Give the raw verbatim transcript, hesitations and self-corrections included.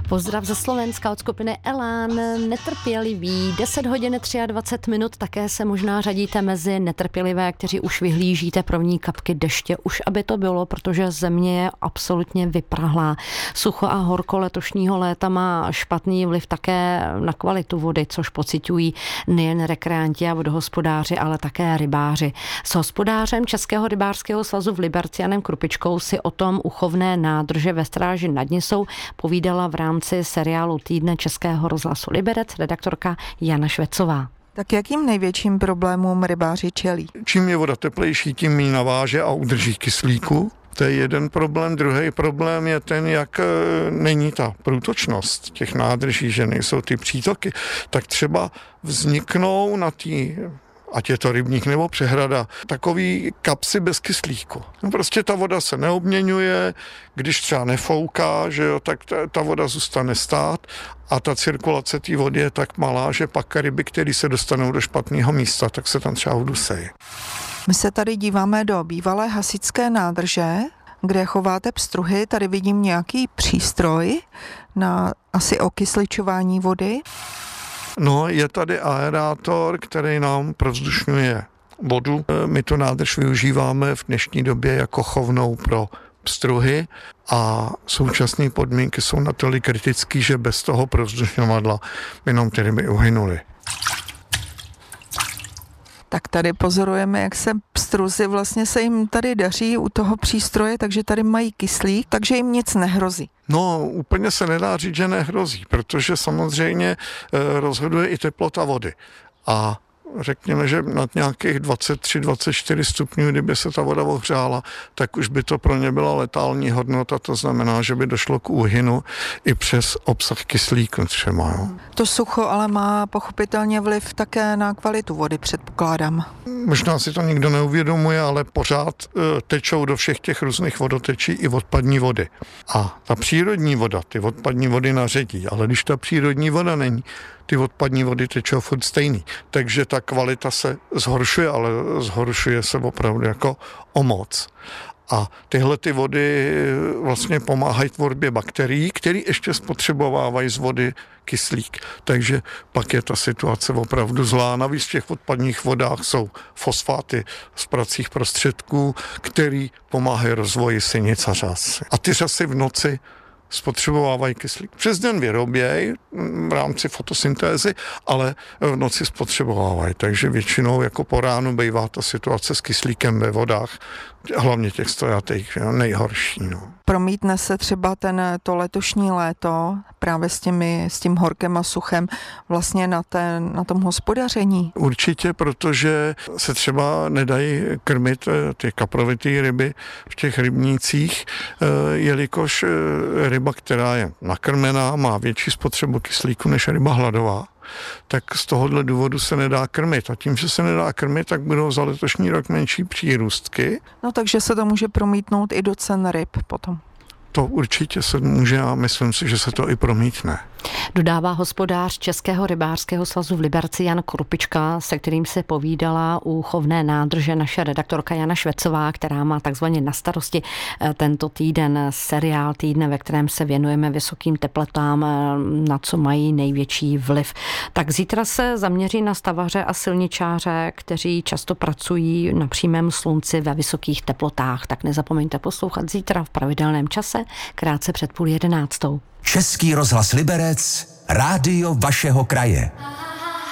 Pozdrav ze Slovenska od skupiny Elán, netrpělivý, deset hodin dvacet tři minut, také se možná řadíte mezi netrpělivé, kteří už vyhlížíte první kapky deště, už aby to bylo, protože země je absolutně vyprahlá. Sucho a horko letošního léta má špatný vliv také na kvalitu vody, což pociťují nejen rekreanti a vodohospodáři, ale také rybáři. S hospodářem Českého rybářského svazu v Liberci Janem Krupičkou si o tom uchovné nádrže ve Stráži nad Nisou povídala v rámci seriálu Týdne Českého rozhlasu Liberec redaktorka Jana Švecová. Tak jakým největším problémům rybáři čelí? Čím je voda teplejší, tím ji naváže a udrží kyslíku. To je jeden problém. Druhý problém je ten, jak není ta průtočnost těch nádrží, že nejsou ty přítoky. Tak třeba vzniknou na té, ať je to rybník nebo přehrada, takový kapsy bez kyslíku. No prostě ta voda se neobměňuje, když třeba nefouká, že jo, tak ta, ta voda zůstane stát a ta cirkulace té vody je tak malá, že pak ryby, které se dostanou do špatného místa, tak se tam třeba udusejí. My se tady díváme do bývalé hasičské nádrže, kde chováte pstruhy. Tady vidím nějaký přístroj na asi okysličování vody. No, je tady aerátor, který nám provzdušňuje vodu. My tu nádrž využíváme v dnešní době jako chovnou pro pstruhy a současné podmínky jsou natolik kritické, že bez toho provzdušňovadla by nám ty ryby uhynuly. Tak tady pozorujeme, jak se pstruzy, vlastně se jim tady daří u toho přístroje, takže tady mají kyslík, takže jim nic nehrozí. No, úplně se nedá říct, že nehrozí, protože samozřejmě rozhoduje i teplota vody. A řekněme, že nad nějakých dvacet tři dvacet čtyři stupňů, kdyby se ta voda ohřála, tak už by to pro ně byla letální hodnota, to znamená, že by došlo k úhynu i přes obsah kyslíku třeba. Jo. To sucho ale má pochopitelně vliv také na kvalitu vody, předpokládám. Možná si to nikdo neuvědomuje, ale pořád tečou do všech těch různých vodotečí i odpadní vody. A ta přírodní voda, ty odpadní vody naředí, ale když ta přírodní voda není, ty odpadní vody tečou furt stejný. Takže ta kvalita se zhoršuje, ale zhoršuje se opravdu jako o moc. A tyhle ty vody vlastně pomáhají tvorbě bakterií, které ještě spotřebovávají z vody kyslík. Takže pak je ta situace opravdu zlá. Navíc v těch odpadních vodách jsou fosfáty z pracích prostředků, které pomáhají rozvoji sinic a řas. A ty řasy v noci spotřebovávají kyslík. Přes den vyrobějí v rámci fotosyntézy, ale v noci spotřebovávají. Takže většinou jako po ránu bývá ta situace s kyslíkem ve vodách, hlavně těch stojatých, nejhorší. No. Promítne se třeba ten, to letošní léto právě s, těmi, s tím horkem a suchem vlastně na, ten, na tom hospodaření? Určitě, protože se třeba nedají krmit ty kaprovité ryby v těch rybnících, jelikož ryba, která je nakrmená, má větší spotřebu kyslíku než ryba hladová, tak z tohohle důvodu se nedá krmit. A tím, že se nedá krmit, tak budou za letošní rok menší přírůstky. No takže se to může promítnout i do cen ryb potom. To určitě se může a myslím si, že se to i promítne. Dodává hospodář Českého rybářského svazu v Liberci Jan Krupička, se kterým se povídala u chovné nádrže naše redaktorka Jana Švecová, která má takzvaně na starosti tento týden seriál Týdne, ve kterém se věnujeme vysokým teplotám, na co mají největší vliv. Tak zítra se zaměří na stavaře a silničáře, kteří často pracují na přímém slunci ve vysokých teplotách. Tak nezapomeňte poslouchat zítra v pravidelném čase, krátce před půl jedenáctou. Český rozhlas Liberec, rádio vašeho kraje.